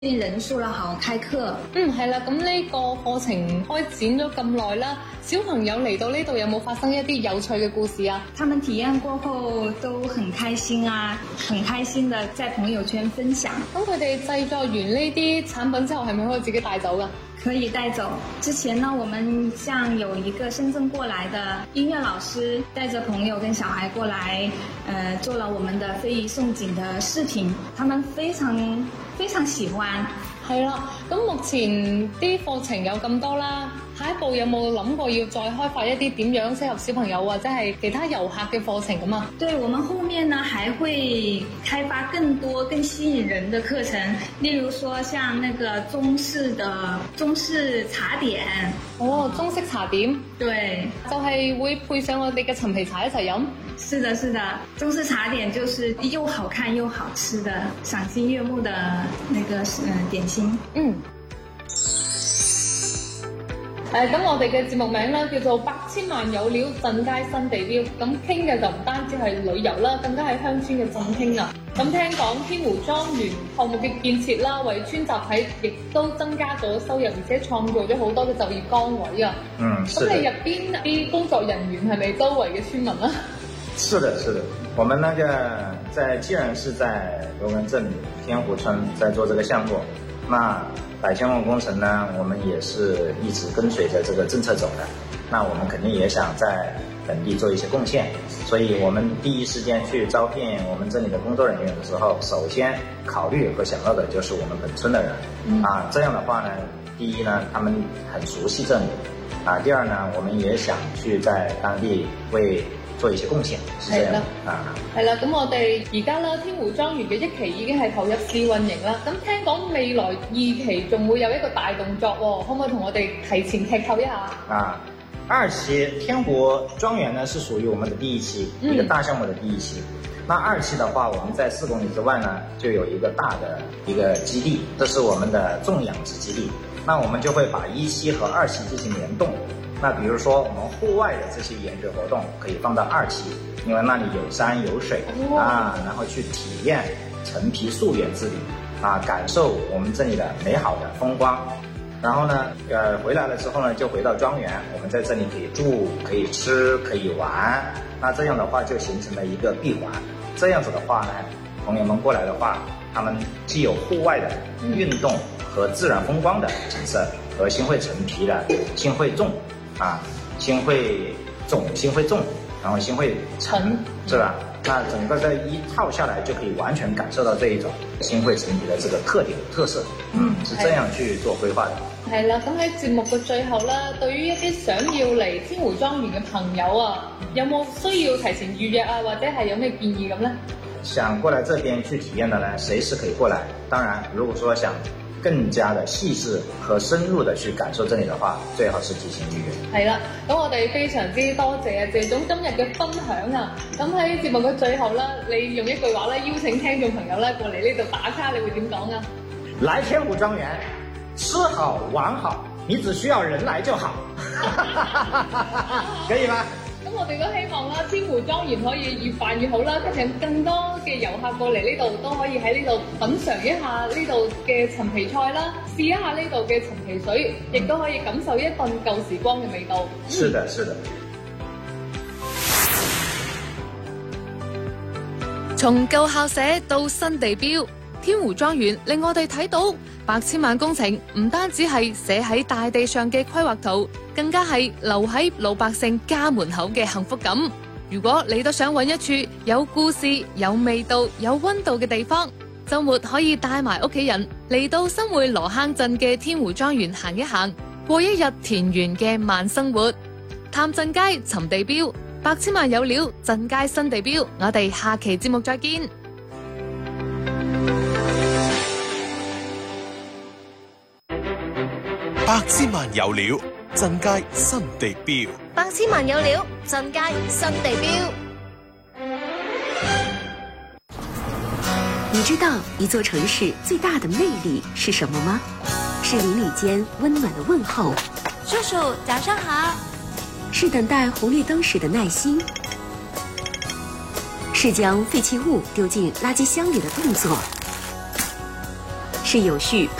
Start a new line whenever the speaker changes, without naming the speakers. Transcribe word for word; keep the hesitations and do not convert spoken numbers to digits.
人數啦，好開課。
嗯，係啦，咁呢個課程開展咗咁耐啦，小朋友嚟到呢度有冇發生一啲有趣嘅故事啊？
他們體驗過後都很開心啊，很開心的在朋友圈分享。
咁佢哋製作完呢啲產品之後，係咪可以自己帶走㗎？
可以帶走。之前呢，我們像有一個深圳過來的音樂老師，帶着朋友跟小孩過來，呃，做了我們的非遺頌錦的視頻，他們非常非常喜歡。
係啦，咁目前啲課程有咁多啦，下一步有冇諗過要再開發一啲點樣適合小朋友或者係其他遊客嘅課程咁啊？
對，我們後面呢還會開發更多更吸引人的課程，例如說像那個中式的中式茶點。
哦，中式茶點，
對，
就係會配上我哋嘅陳皮茶一齊飲。
是的，是的，中式茶點就是又好看又好吃的，賞心悅目的那個呃點心。
嗯。誒、呃，咁我哋嘅節目名咧叫做百千萬有料鎮街新地標，咁傾嘅就唔單止係旅遊啦，更加係鄉村嘅振興啊！咁聽講天湖莊園項目嘅建設啦，為村集體亦都增加咗收入，而且創造咗好多嘅就業崗位啊！
嗯，
咁你入邊啲工作人員係咪周圍嘅村民啊？
是的，是的，我們那個在既然是在龍門鎮天湖村在做這個項目，那百千萬工程呢，我們也是一直跟隨着這個政策走的，那我們肯定也想在本地做一些貢獻，所以我們第一時間去招聘我們這裡的工作人員的時候，首先考慮和想到的就是我們本村的人，嗯、啊，這樣的話呢，第一呢，他們很熟悉這裡，啊，第二呢，我們也想去在當地為做一些貢獻，是這樣啊。
係啦，咁我哋而家啦，天湖莊園嘅一期已經係投入試運營啦。咁聽講未來二期仲會有一個大動作喎，可唔可以同我哋提前劇透一下？
啊，二期天湖莊園呢是屬於我們的第一期，嗯、一個大項目的第一期。那二期的話，我們在四公里之外呢，就有一個大的一個基地，這是我們的種養殖基地。那我們就會把一期和二期進行聯動。那比如說我們戶外的這些研究活動可以放到二期，因為那裡有山有水啊，然後去體驗陳皮溯源之旅啊，感受我們這裡的美好的風光。然後呢，呃，回來了之後呢，就回到莊園，我們在這裡可以住、可以吃、可以玩。那這樣的話就形成了一個閉環。這樣子的話呢，朋友們過來的話，他們既有戶外的運動和自然風光的景色，和新會陳皮的新會種。啊，新會種、新會種，然後新會陳，是吧？那整個這一套下來，就可以完全感受到這一種新會陳皮的這個特點特色。嗯，是這樣去做規劃的。
係啦，咁喺節目嘅最後啦，對於一啲想要嚟天湖莊園嘅朋友啊，有冇需要提前預約啊，或者係有咩建議咁呢？
想過來這邊去體驗的呢，隨時可以過來。當然，如果說想更加的細緻和深入的去感受這裡的話，最好是提前預約。
係啦，咁我哋非常之多謝啊謝總今日嘅分享啊！咁喺節目嘅最後啦，你用一句話咧邀請聽眾朋友咧過嚟呢度打卡，你會點講啊？
來天湖莊園，吃好玩好，你只需要人來就好。可以嗎？
咁我哋都希望啦，天湖莊園可以越辦越好啦，吸引更多嘅遊客過嚟呢度，都可以喺呢度品嚐一下呢度嘅陳皮菜啦，試一下呢度嘅陳皮水，亦都可以感受一份舊時光嘅味道。
是的，是的。
從舊校舍到新地標，天湖莊園令我哋睇到百千萬工程唔單止係寫喺大地上嘅規劃圖，更加係留喺老百姓家門口嘅幸福感。如果你都想揾一處有故事、有味道、有溫度嘅地方，周末可以帶埋屋企人嚟到新會羅坑鎮嘅天湖莊園行一行，過一日田園嘅慢生活。探鎮街尋地標，百千萬有料鎮街新地標。我哋下期節目再見。
百千萬有料鎮街新地標，
百千萬有料鎮街新地標。
你知道一座城市最大的魅力是什麼嗎？是鄰里間溫暖的問候，
叔叔早上好，
是等待紅綠燈時的耐心，是將廢棄物丟進垃圾箱裡的動作， 是有序